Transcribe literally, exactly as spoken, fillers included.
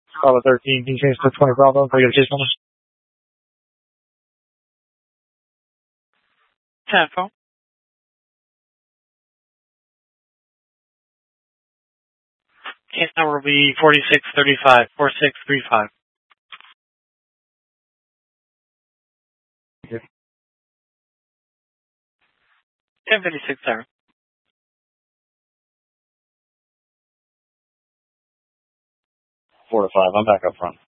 Bravo thirteen, can you change to twenty Bravo? Can I get a case number? ten phone. Case number will be forty-six thirty-five, forty-six thirty-five. Okay. ten fifty-six, sir. Four to five, I'm back up front.